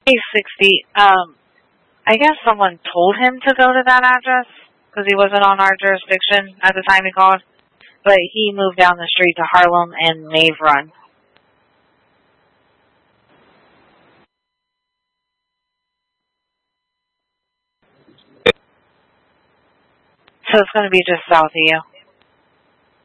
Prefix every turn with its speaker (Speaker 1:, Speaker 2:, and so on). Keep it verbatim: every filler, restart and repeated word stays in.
Speaker 1: Hey, sixty. Um, I guess someone told him to go to that address because he wasn't on our jurisdiction at the time he called. But he moved down the street to Harlem and Mave Run. So it's going to be just south of you.